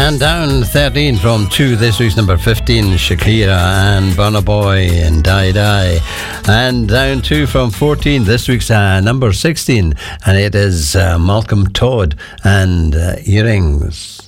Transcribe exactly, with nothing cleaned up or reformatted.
And down thirteen from two, this week's number fifteen, Shakira and Burna Boy and Die Die. And down two from fourteen, this week's uh, number sixteen, and it is uh, Malcolm Todd and uh, Earrings.